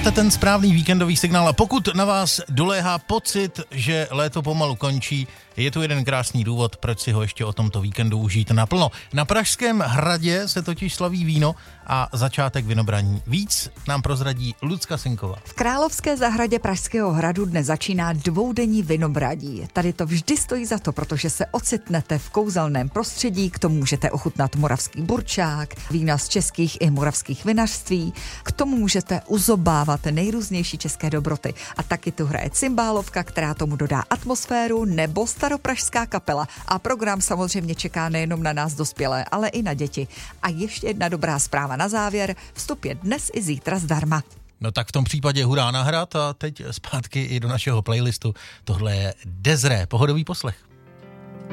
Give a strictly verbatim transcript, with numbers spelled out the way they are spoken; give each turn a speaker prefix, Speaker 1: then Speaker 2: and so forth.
Speaker 1: Máte ten správný víkendový signál a pokud na vás doléhá pocit, že léto pomalu končí, je tu jeden krásný důvod, proč si ho ještě o tomto víkendu užít naplno. Na Pražském hradě se totiž slaví víno a začátek vinobraní. Víc nám prozradí Lucka Sinková.
Speaker 2: V Královské zahradě Pražského hradu dnes začíná dvoudenní vinobraní. Tady to vždy stojí za to, protože se ocitnete v kouzelném prostředí, k tomu můžete ochutnat moravský burčák, vína z českých i moravských vinařství, k tomu můžete uzobávat nejrůznější české dobroty. A taky tu hraje cymbálovka, která tomu dodá atmosféru, nebo staropražská kapela. A program samozřejmě čeká nejenom na nás dospělé, ale i na děti. A ještě jedna dobrá zpráva na závěr. Vstup je dnes i zítra zdarma.
Speaker 1: No tak v tom případě hurá na hrad a teď zpátky i do našeho playlistu. Tohle je Desirée, pohodový poslech.